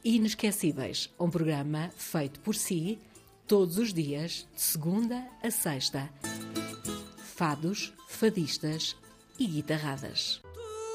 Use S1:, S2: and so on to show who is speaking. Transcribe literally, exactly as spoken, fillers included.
S1: Inesquecíveis, um programa feito por si, todos os dias, de segunda a sexta. Fados, fadistas e guitarradas.